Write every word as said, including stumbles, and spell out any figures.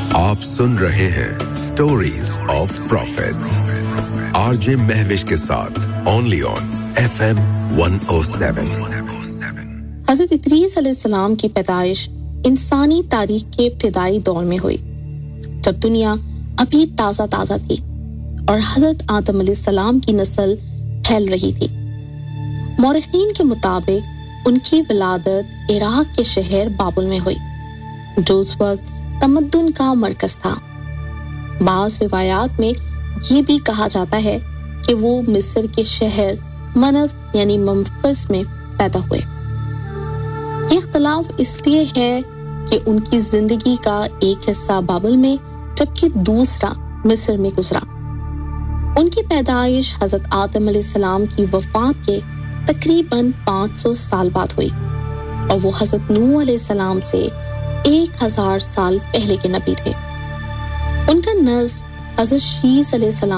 आप सुन रहे हैं stories of profits RJ Mahwish के साथ only on FM one oh seven। हज़रत इदरीस अलैहिस्सलाम की पैदाइश इंसानी तारीख के इब्तिदाई दौर में हुई, जब दुनिया अभी ताज़ा-ताज़ा थी और हज़रत आदम अलैहिस्सलाम की नस्ल फैल रही थी। मौरखीन के मुताबिक उनकी विलादत इराक के शहर बाबुल में हुई, जो उस वक्त तमद्दुन का मरकज था। बाज़ रिवायात में ये भी कहा जाता है कि वो मिस्र के शहर मनफ यानी मंफस में पैदा हुए। ये इख्तिलाफ इसलिए है कि उनकी जिंदगी का एक हिस्सा बाबुल में जबकि दूसरा मिस्र में गुजरा। उनकी पैदाइश हज़रत आदम अलैहिस्सलाम की वफ़ात के तकरीबन पाँच सौ साल बाद हुई और वो हज़रत नूह अलैहिस्सलाम से एक हज़ार साल पहले के नबी थे। उनका नस्ब हज़रत शीस अलैहिस्सलाम